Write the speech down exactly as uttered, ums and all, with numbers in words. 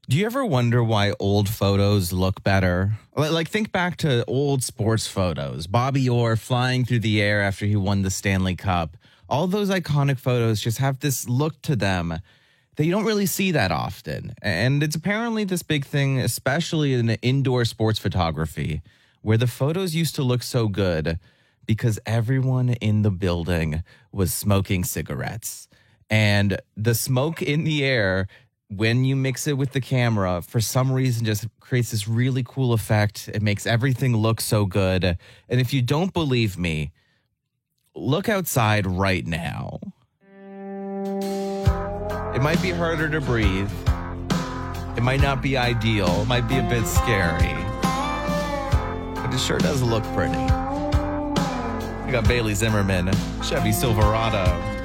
Do you ever wonder why old photos look better? Li- Like, think back to old sports photos. Bobby Orr flying through the air after he won the Stanley Cup. All those iconic photos just have this look to them that you don't really see that often. And it's apparently this big thing, especially in indoor sports photography, where the photos used to look so good because everyone in the building was smoking cigarettes. And the smoke in the air, when you mix it with the camera, for some reason just creates this really cool effect. It makes everything look so good. And if you don't believe me, look outside right now. It might be harder to breathe. It might not be ideal. It might be a bit scary. But it sure does look pretty. We got Bailey Zimmerman, Chevy Silverado.